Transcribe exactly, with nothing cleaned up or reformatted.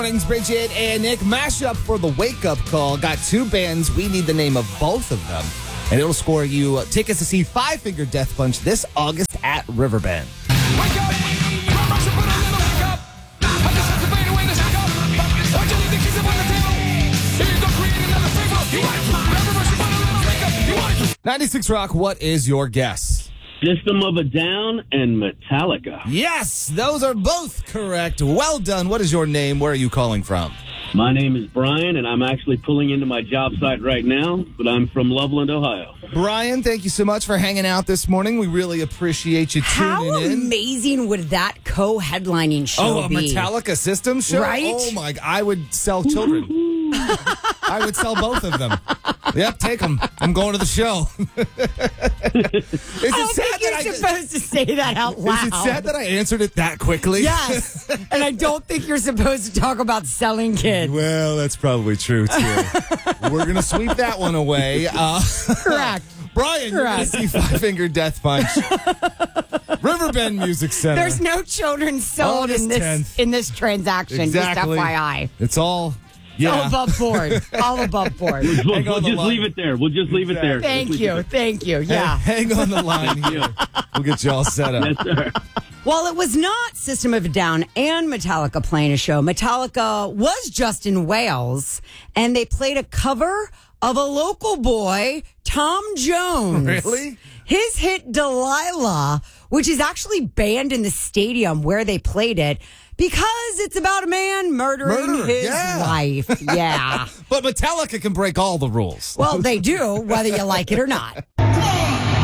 Mornings, Bridget and Nick. Mashup for the wake-up call. Got two bands. We need the name of both of them. And it'll score you tickets to see Five Finger Death Punch this August at Riverbend. Wake up! Mashup, put a little wake up! I just have to fade away the shack up. Why'd you leave the keys up on the table? Here you go, create another favor. You want it? Mashup, put a little wake up. You want it? ninety-six Rock, what is your guess? System of a Down and Metallica. Yes, those are both correct. Well done. What is your name? Where are you calling from? My name is Brian, and I'm actually pulling into my job site right now, but I'm from Loveland, Ohio. Brian, thank you so much for hanging out this morning. We really appreciate you tuning How in. amazing would that co-headlining show Oh, a be? Metallica System show? Right? Oh, my God. I would sell children. I would sell both of them. Yep, take them. I'm going to the show. Is I it don't sad think you're that I supposed to say that out loud. Is it sad that I answered it that quickly? Yes, and I don't think you're supposed to talk about selling kids. Well, that's probably true, too. We're going to sweep that one away. Uh, Correct. Brian, you're going to see Five Finger Death Punch. Riverbend Music Center. There's no children sold August in this tenth. in this transaction. Exactly. Just F Y I. It's all, yeah. All above board. All above board. We'll, Hang we'll on the just line. leave it there. We'll just leave it there. Thank Just leave you. it Thank you. Yeah. Hang, hang on the line here. We'll get you all set up. there. Yes, sir. While it was not System of a Down and Metallica playing a show, Metallica was just in Wales, and they played a cover of a local boy, Tom Jones. Really? His hit Delilah, which is actually banned in the stadium where they played it because it's about a man murdering Murder, his yeah. wife. Yeah. But Metallica can break all the rules. Well, they do, whether you like it or not.